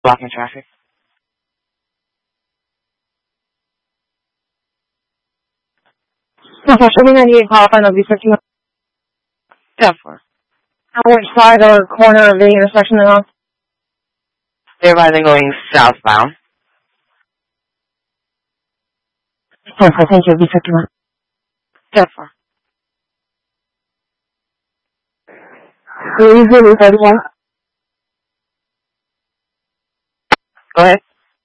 Blocking traffic. Okay, show me 98 qualifying of B51. 10-4. On which side or corner of the intersection they're on? They're either going southbound. 10-4, thank you, B51. 10-4. 3031. Go ahead.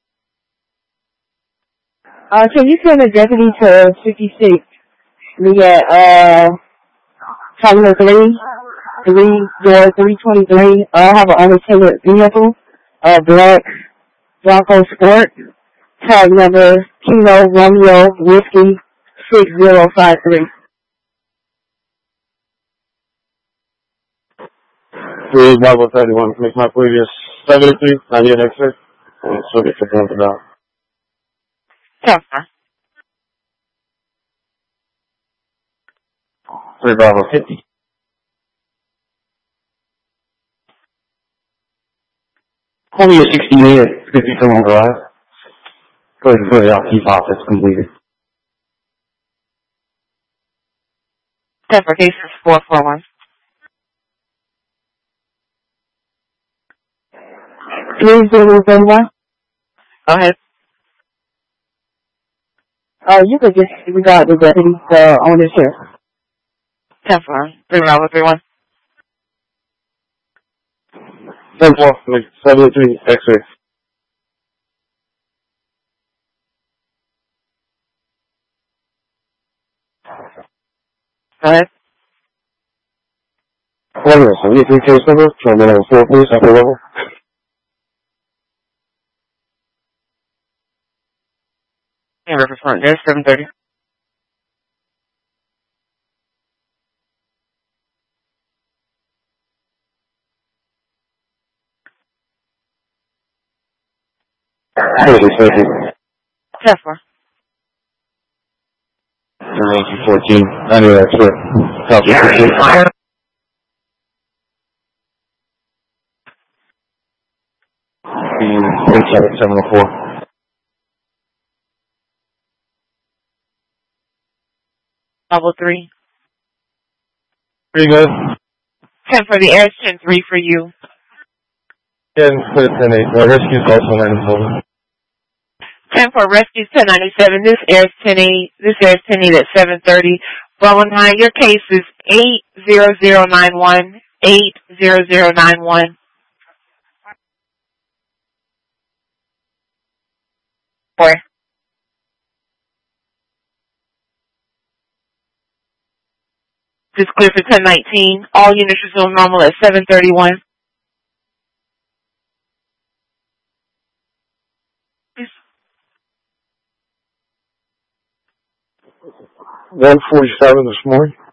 Can you send a deputy to 56? We at, Terminal 323. I have an unattended vehicle, black Bronco Sport, tag number Kilo Romeo Whiskey 6053. 31, make my previous 73, 98 exit, and so get the dump about. 10-4. 3 Bravo 50. Only a 60-minute, 50 on drive. Go ahead and put it out, keep off, it's completed. 10-4, cases 441. 3031. Go ahead. You could just regard the deputy, on this here. 10-4. 3 Bravo 31. 10-4, make 73, exit. Go ahead. 73 case number, Terminal 4 police, upper level. And reference front there, 730. Thank you. 10-4. 14, 98 exit. Copy. 704. Level 3. Pretty good. 10 for the air, 10-3 for you. Yeah, put it 10-8. Rescue's also 9-4. 10 for rescue 1097. This air is 10-8. This air is 10-8 at 730. Bravo 9, your case is 80091. 80091. 4. This is clear for 1019. All units resume normal at 731. 147 this morning.